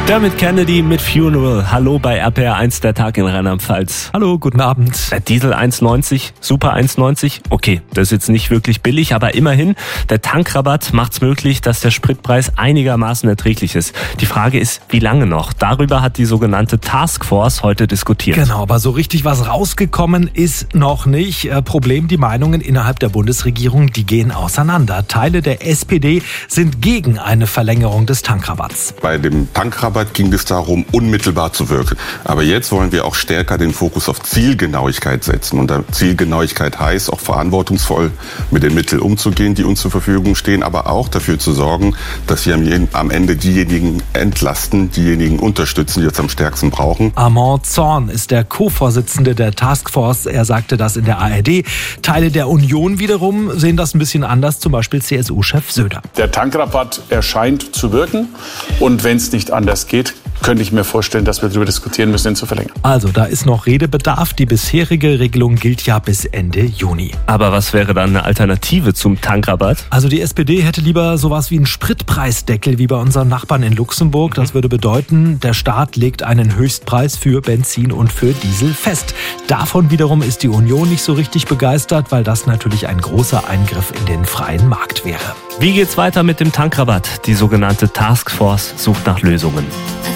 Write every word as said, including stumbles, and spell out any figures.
Dermot Kennedy mit Funeral. Hallo bei R P R eins, der Tag in Rheinland-Pfalz. Hallo, guten Abend. Der Diesel eins neunzig, Super eins neunzig. Okay, das ist jetzt nicht wirklich billig, aber immerhin, der Tankrabatt macht's möglich, dass der Spritpreis einigermaßen erträglich ist. Die Frage ist, wie lange noch? Darüber hat die sogenannte Taskforce heute diskutiert. Genau, aber so richtig was rausgekommen ist noch nicht. Problem, die Meinungen innerhalb der Bundesregierung, die gehen auseinander. Teile der S P D sind gegen eine Verlängerung des Tankrabatts. Bei dem Tankrabatt ging es darum, unmittelbar zu wirken. Aber jetzt wollen wir auch stärker den Fokus auf Zielgenauigkeit setzen. Und Zielgenauigkeit heißt auch verantwortungsvoll mit den Mitteln umzugehen, die uns zur Verfügung stehen, aber auch dafür zu sorgen, dass wir am Ende diejenigen entlasten, diejenigen unterstützen, die es am stärksten brauchen. Armand Zorn ist der Co-Vorsitzende der Taskforce. Er sagte das in der A R D. Teile der Union wiederum sehen das ein bisschen anders, zum Beispiel C S U-Chef Söder. Der Tankrabatt erscheint zu wirken. Und wenn es nicht anders geht, könnte ich mir vorstellen, dass wir darüber diskutieren müssen, ihn zu verlängern. Also, da ist noch Redebedarf. Die bisherige Regelung gilt ja bis Ende Juni. Aber was wäre dann eine Alternative zum Tankrabatt? Also die S P D hätte lieber sowas wie einen Spritpreisdeckel wie bei unseren Nachbarn in Luxemburg. Das würde bedeuten, der Staat legt einen Höchstpreis für Benzin und für Diesel fest. Davon wiederum ist die Union nicht so richtig begeistert, weil das natürlich ein großer Eingriff in den freien Markt wäre. Wie geht's weiter mit dem Tankrabatt? Die sogenannte Taskforce sucht nach Lösungen.